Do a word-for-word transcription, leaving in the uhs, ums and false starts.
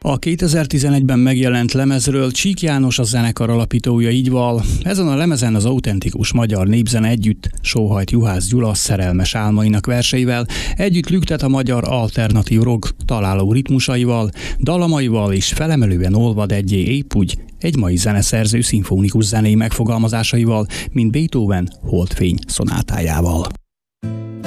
A kétezer-tizenegyben megjelent lemezről Csík János a zenekar alapítója így val. Ezen a lemezen az autentikus magyar népzene együtt sóhajt Juhász Gyula szerelmes álmainak verseivel, együtt lüktet a magyar alternatív rock találó ritmusaival, dalamaival és felemelően olvad egyé épp úgy egy mai zeneszerző szimfonikus zenei megfogalmazásaival, mint Beethoven Holdfény szonátájával.